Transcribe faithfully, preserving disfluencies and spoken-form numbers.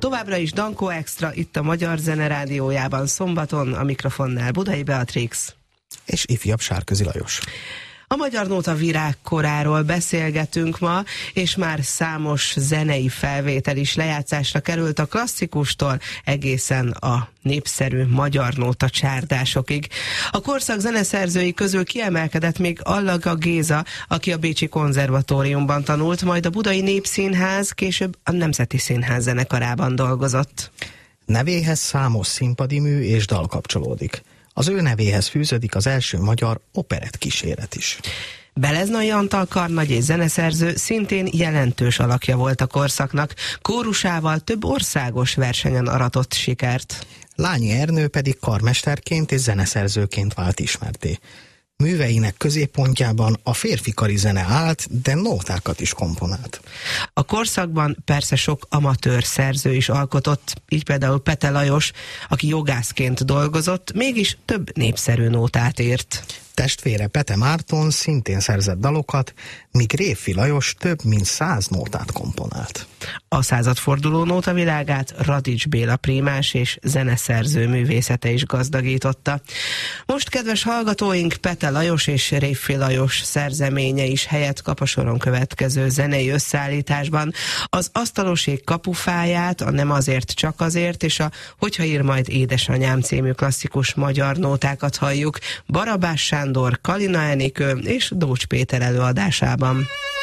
Továbbra is Dankó Extra itt a Magyar Zene Rádiójában szombaton, a mikrofonnál Budai Beatrix és ifjabb Sárközi Lajos. A magyar nóta virágkoráról beszélgetünk ma, és már számos zenei felvétel is lejátszásra került a klasszikustól egészen a népszerű magyar nóta csárdásokig. A korszak zeneszerzői közül kiemelkedett még Allaga Géza, aki a Bécsi Konzervatóriumban tanult, majd a Budai Népszínház, később a Nemzeti Színház zenekarában dolgozott. Nevéhez számos színpadi mű és dal kapcsolódik. Az ő nevéhez fűződik az első magyar operett kíséret is. Beleznai Antal karnagy és zeneszerző szintén jelentős alakja volt a korszaknak, kórusával több országos versenyen aratott sikert. Lányi Ernő pedig karmesterként és zeneszerzőként vált ismertté. Műveinek középpontjában a férfi kari zene állt, de nótákat is komponált. A korszakban persze sok amatőr szerző is alkotott, így például Pete Lajos, aki jogászként dolgozott, mégis több népszerű nótát írt. Testvére Pete Márton szintén szerzett dalokat, míg Révfi Lajos több mint száz nótát komponált. A századforduló nótavilágát Radics Béla prímás és zeneszerző művészete is gazdagította. Most, kedves hallgatóink, Pete Lajos és Révfi Lajos szerzeménye is helyet kap a soron következő zenei összeállításban. Az Asztaloség kapufáját, a Nem azért, csak azért, és a Hogyha ír majd édesanyám című klasszikus magyar nótákat halljuk Barabás Sándor, Kalina Enikő és Dócs Péter előadásában.